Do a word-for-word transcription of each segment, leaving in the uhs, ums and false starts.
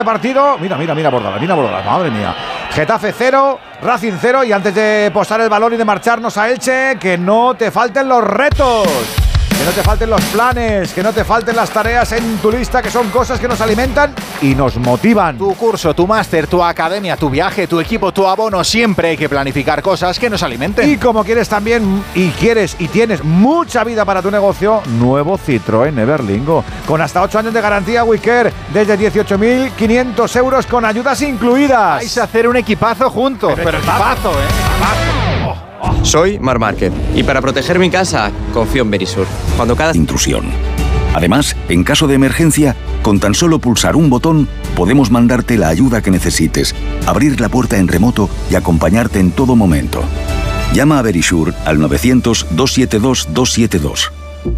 partido. Mira, mira, mira Bordalás, mira Bordalás, madre mía. Getafe cero, Racing cero. Y antes de posar el balón y de marcharnos a Elche, que no te falten los retos, que no te falten los planes, que no te falten las tareas en tu lista, que son cosas que nos alimentan y nos motivan. Tu curso, tu máster, tu academia, tu viaje, tu equipo, tu abono, siempre hay que planificar cosas que nos alimenten. Y como quieres también, y quieres y tienes mucha vida para tu negocio, nuevo Citroën Everlingo. Con hasta ocho años de garantía WeCare, desde dieciocho mil quinientos euros con ayudas incluidas. Vais a hacer un equipazo juntos, pero, pero equipazo, ¿eh? Equipazo. Soy Marc Márquez y para proteger mi casa confío en Verisur. Cuando cada intrusión. Además, en caso de emergencia, con tan solo pulsar un botón, podemos mandarte la ayuda que necesites, abrir la puerta en remoto y acompañarte en todo momento. Llama a Verisur al novecientos, doscientos setenta y dos, doscientos setenta y dos.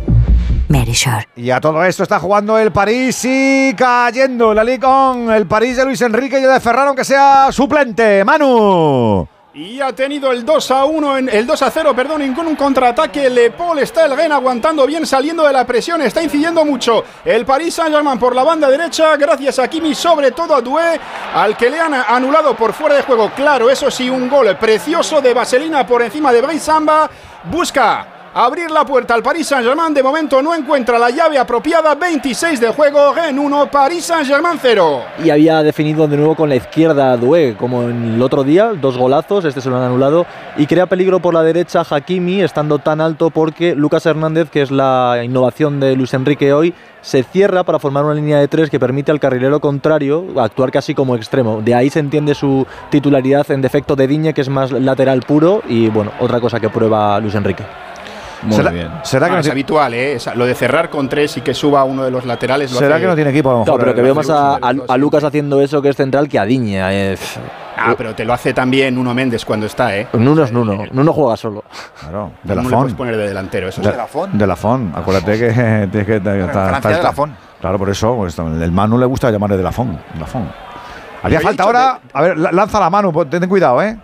Verisur. Y a todo esto está jugando el París y cayendo la Ligue uno. El París de Luis Enrique y el de Ferran, aunque sea suplente. Manu. Y ha tenido el dos a uno, en, el dos a cero, perdón, en un contraataque. Le Paul está el Rennes aguantando bien, saliendo de la presión, está incidiendo mucho el Paris Saint-Germain por la banda derecha, gracias a Kimi, sobre todo a Doué, al que le han anulado por fuera de juego. Claro, eso sí, un gol precioso de Vaselina por encima de Brice Samba. Busca abrir la puerta al Paris Saint-Germain, de momento no encuentra la llave apropiada. Veintiséis de juego, Rennes uno, Paris Saint-Germain cero. Y había definido de nuevo con la izquierda Doué, como en el otro día, dos golazos, este se lo han anulado, y crea peligro por la derecha Hakimi, estando tan alto porque Lucas Hernández, que es la innovación de Luis Enrique hoy, se cierra para formar una línea de tres que permite al carrilero contrario actuar casi como extremo. De ahí se entiende su titularidad en defecto de Digne, que es más lateral puro, y bueno, otra cosa que prueba Luis Enrique. Muy ¿Será, bien. ¿será que ah, no es tiene... habitual, ¿eh? Lo de cerrar con tres y que suba uno de los laterales. Lo ¿Será hace... que no tiene equipo a lo mejor? No, pero que veo más a, a, a Lucas haciendo eso, que es central, que a Digne. Eh. Ah, pero te lo hace también Nuno Méndez cuando está, ¿eh? Nuno es Nuno. Nuno juega solo. Claro, de la no Fon. le puedes poner de delantero, eso de, es de la Fon. De la Fon. Acuérdate que tienes que bueno, está, Francia está, de la Fon. Claro, por eso, pues, el Manu le gusta llamarle de la Fon. De la Fon. Haría falta ahora. De... A ver, lanza la mano, ten cuidado, ¿eh?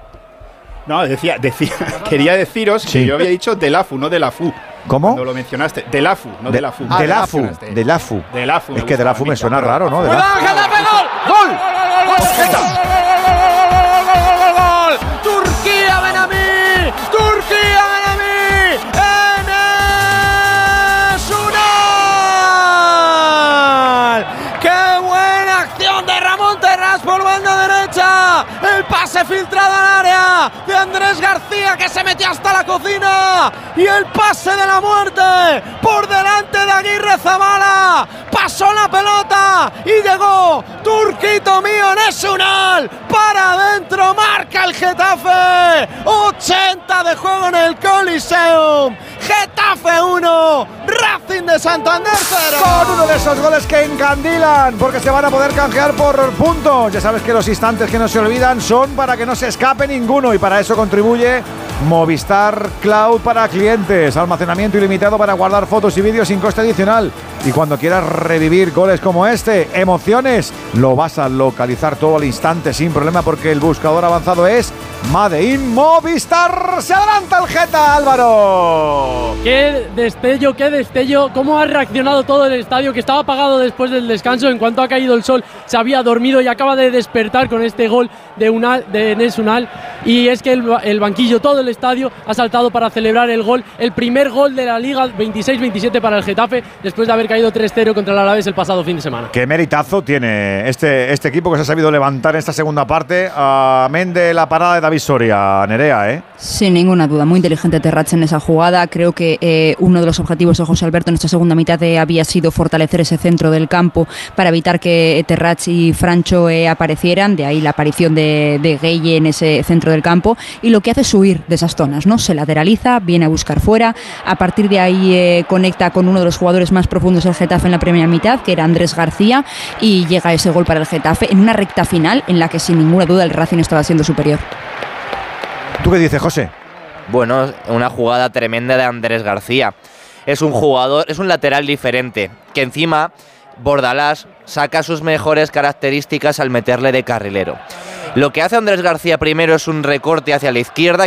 No, decía, decía, quería deciros sí. que yo había dicho de la Fu, no de la Fu. ¿Cómo? Cuando lo mencionaste. De la Fu, no de, de la Fu. Ah, de la Fu. De la Fu. De la Fu. Es que de la Fu me suena raro, ¿no? ¡Cuidado, Getafe, gol! ¡Gol! ¡Gol! ¡Turquía, ven a mí! ¡Turquía, ven a mí! ¡Enes Unal! ¡Qué buena acción de Ramón Terrás por banda derecha! El pase filtrado al área de Andrés García, que se metió hasta la cocina, y el pase de la muerte por delante de Aguirre Zabala. Pasó la pelota y llegó Turquito mío, Enes Unal para adentro, marca el Getafe. ochenta de juego en el Coliseum. Getafe uno, Racing de Santander cero. Con uno de esos goles que encandilan, porque se van a poder canjear por puntos. Ya sabes que los instantes que no se olvidan son para que no se escape ninguno, y para eso contribuye Movistar Cloud para clientes. Almacenamiento ilimitado para guardar fotos y vídeos sin coste adicional. Y cuando quieras revivir goles como este, emociones, lo vas a localizar todo al instante sin problema, porque el buscador avanzado es Made in Movistar. Se adelanta el Geta, Álvaro. Qué destello, qué destello. Cómo ha reaccionado todo el estadio, que estaba apagado después del descanso. En cuanto ha caído el sol, se había dormido y acaba de despertar con este gol de, Unal, de Enes Unal. Y es que el, el banquillo, todo el estadio ha saltado para celebrar el gol. El primer gol de la Liga, veintiséis veintisiete para el Getafe, después de haber caído tres cero contra el Alavés el pasado fin de semana. Qué meritazo tiene este, este equipo, que se ha sabido levantar en esta segunda parte. Amén de la parada de David Soria, Nerea, ¿eh? Sin ninguna duda, muy inteligente Terrats en esa jugada. Creo que eh, uno de los objetivos de José Alberto en esta segunda mitad eh, había sido fortalecer ese centro del campo para evitar que eh, Terrats y Francho eh, aparecieran. De ahí la aparición de, de Gueye en ese centro del campo. Y lo que hace es huir de esas zonas, ¿no? Se lateraliza, viene a buscar fuera. A partir de ahí eh, conecta con uno de los jugadores más profundos del Getafe en la primera mitad, que era Andrés García, y llega ese gol para el Getafe en una recta final en la que sin ninguna duda el Racing estaba siendo superior. ¿Tú qué dices, José? Bueno, una jugada tremenda de Andrés García. Es un jugador, es un lateral diferente, que encima Bordalás saca sus mejores características al meterle de carrilero. Lo que hace Andrés García primero es un recorte hacia la izquierda,